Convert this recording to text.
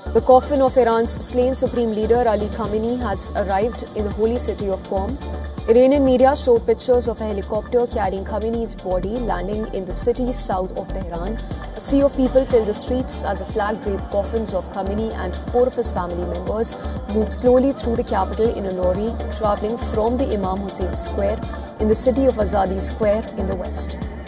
The coffin of Iran's slain supreme leader Ali Khamenei has arrived in the holy city of Qom. Iranian media showed pictures of a helicopter carrying Khamenei's body landing in the city's south of Tehran. A sea of people filled the streets as the flag-draped coffins of Khamenei and 4 of his family members moved slowly through the capital in a lorry traveling from the Imam Hussein Square in the city of Azadi Square in the west.